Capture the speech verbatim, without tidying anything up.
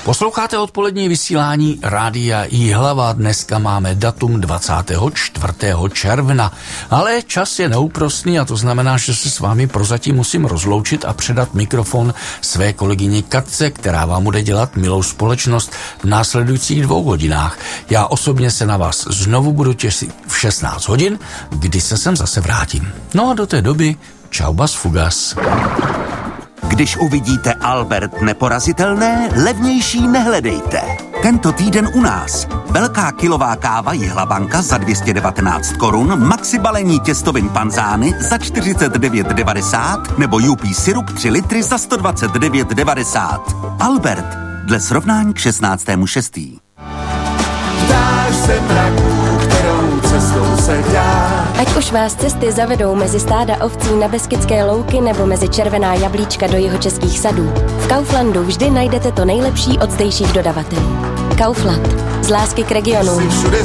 Posloucháte odpolední vysílání Rádia Jihlava. Dneska máme datum dvacátého čtvrtého června, ale čas je neúprosný a to znamená, že se s vámi prozatím musím rozloučit a předat mikrofon své kolegyni Katce, která vám bude dělat milou společnost v následujících dvou hodinách. Já osobně se na vás znovu budu těšit v šestnáct hodin, kdy se sem zase vrátím. No a do té doby čau bas fugas. Když uvidíte Albert neporazitelné, levnější nehledejte. Tento týden u nás. Velká kilová káva Jihlabanka za dvě stě devatenáct korun, maxi balení těstovin panzány za čtyřicet devět devadesát nebo U P syrup tři litry za sto dvacet devět devadesát. Albert, dle srovnání k šestnáctému šestý Ptáš se mraků, kterou cestou se dá. Ať už vás cesty zavedou mezi stáda ovcí na Beskydské louky nebo mezi červená jablíčka do jihočeských sadů, v Kauflandu vždy najdete to nejlepší od zdejších dodavatelů. Kaufland. Z lásky k regionu. Jsi všude